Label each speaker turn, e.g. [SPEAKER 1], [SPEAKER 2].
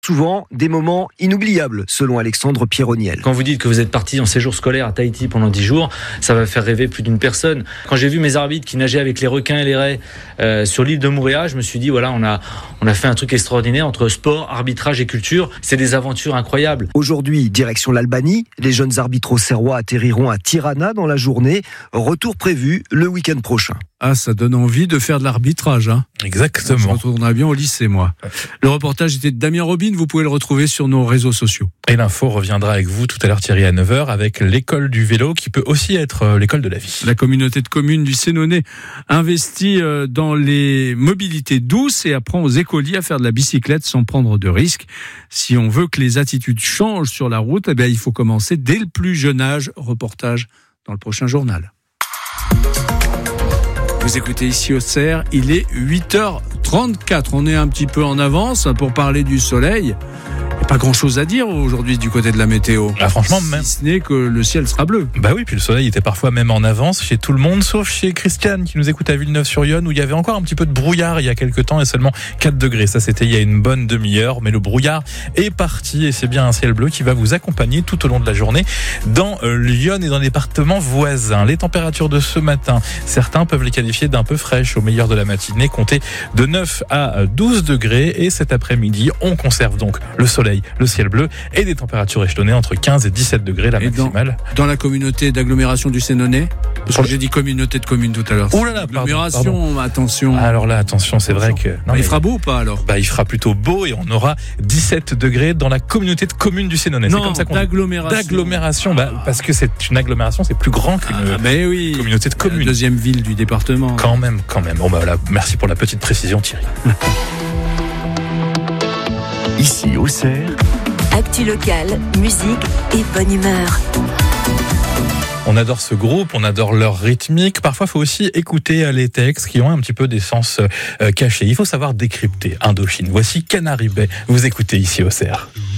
[SPEAKER 1] Souvent des moments inoubliables, selon Alexandre Pierroniel.
[SPEAKER 2] Quand vous dites que vous êtes parti en séjour scolaire à Tahiti pendant 10 jours, ça va faire rêver plus d'une personne. Quand j'ai vu mes arbitres qui nageaient avec les requins et les raies sur l'île de Mooréa, je me suis dit, voilà, on a fait un truc extraordinaire entre sport, arbitrage et culture. C'est des aventures incroyables.
[SPEAKER 1] Aujourd'hui, direction l'Albanie, les jeunes arbitres auxerrois atterriront à Tirana dans la journée. Retour prévu le week-end prochain.
[SPEAKER 3] Ah, ça donne envie de faire de l'arbitrage, hein.
[SPEAKER 4] Exactement.
[SPEAKER 3] Je retournerai bien au lycée, moi. Le reportage était de Damien Robin, vous pouvez le retrouver sur nos réseaux sociaux.
[SPEAKER 4] Et l'info reviendra avec vous tout à l'heure, Thierry, à 9h, avec l'école du vélo, qui peut aussi être l'école de la vie.
[SPEAKER 3] La communauté de communes du Sénonais investit dans les mobilités douces et apprend aux écoliers à faire de la bicyclette sans prendre de risques. Si on veut que les attitudes changent sur la route, eh bien, il faut commencer dès le plus jeune âge. Reportage dans le prochain journal. Vous écoutez ici Auxerre, il est 8h34. On est un petit peu en avance pour parler du soleil. Il n'y a pas grand-chose à dire aujourd'hui du côté de la météo.
[SPEAKER 4] Ah, franchement, même.
[SPEAKER 3] Si ce n'est que le ciel sera bleu.
[SPEAKER 4] Bah oui, puis le soleil était parfois même en avance chez tout le monde, sauf chez Christiane qui nous écoute à Villeneuve-sur-Yonne où il y avait encore un petit peu de brouillard il y a quelques temps et seulement 4 degrés. Ça, c'était il y a une bonne demi-heure, mais le brouillard est parti et c'est bien un ciel bleu qui va vous accompagner tout au long de la journée dans Lyon et dans les départements voisins. Les températures de ce matin, certains peuvent les qualifier d'un peu fraîches au meilleur de la matinée, comptez de 9 à 12 degrés et cet après-midi, on conserve donc le soleil, le ciel bleu et des températures échelonnées entre 15 et 17 degrés la maximale.
[SPEAKER 3] Dans la communauté d'agglomération du Sénonais, parce que j'ai dit communauté de communes tout à l'heure.
[SPEAKER 4] Oh là là,
[SPEAKER 3] agglomération, attention.
[SPEAKER 4] Alors là, attention, c'est vrai que...
[SPEAKER 3] Non, il fera beau ou pas alors ?
[SPEAKER 4] Il fera plutôt beau et on aura 17 degrés dans la communauté de communes du Sénonais.
[SPEAKER 3] Non,
[SPEAKER 4] c'est comme ça qu'on
[SPEAKER 3] d'agglomération.
[SPEAKER 4] Parce que c'est une agglomération, c'est plus grand qu'une communauté de communes.
[SPEAKER 3] La deuxième ville du département.
[SPEAKER 4] Quand même. Bon voilà, merci pour la petite précision, Thierry.
[SPEAKER 5] Ici Auxerre,
[SPEAKER 6] actu locale, musique et bonne humeur.
[SPEAKER 4] On adore ce groupe, on adore leur rythmique. Parfois, il faut aussi écouter les textes qui ont un petit peu des sens cachés. Il faut savoir décrypter Indochine. Voici Canary Bay. Vous écoutez ici Auxerre.